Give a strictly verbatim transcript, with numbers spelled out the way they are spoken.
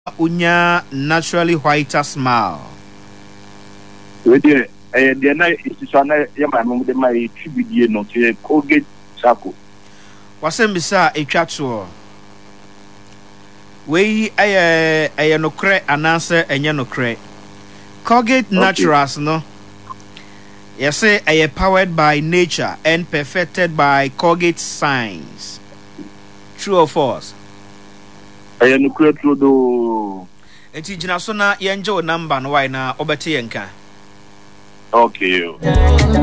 unya naturally whiter smile. We dey eh dey na isisana ya ma mo de mai twibidie no te Colgate Sako. Wasembisa etwa to. We eye eye no kre anase enye no kre. Colgate Naturals no. You say eye powered by nature and perfected by Colgate Science. True or false? Eye no kre true do. Enti gina so na yenje o number no why na obete yenka. Okay.